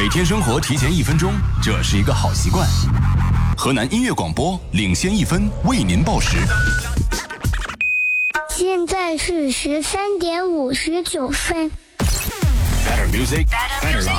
每天生活提前1分钟，这是一个好习惯。河南音乐广播领先1分，为您报时。 现在是13点59分。 Better music, better life.